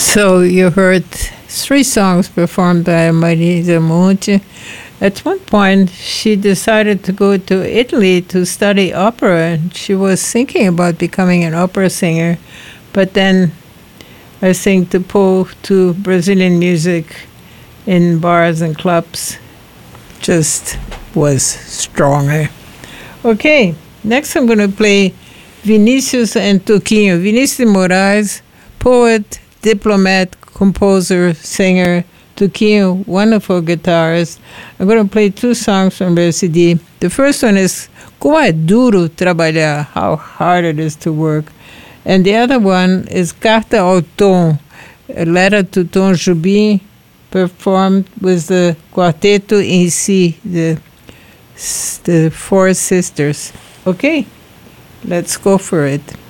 So you heard three songs performed by Marisa Monte. At one point, she decided to go to Italy to study opera. She was thinking about becoming an opera singer, but then I think the pull to Brazilian music in bars and clubs just was stronger. Okay, next I'm going to play Vinícius and Toquinho. Vinícius de Moraes, poet, diplomat, composer, singer. Toquinho, wonderful guitarist. I'm going to play two songs from their CD. The first one is Como é duro trabalhar, how hard it is to work. And the other one is Carta ao Tom, a letter to Tom Jobim, performed with the Quarteto em Si, the four sisters. Okay, let's go for it.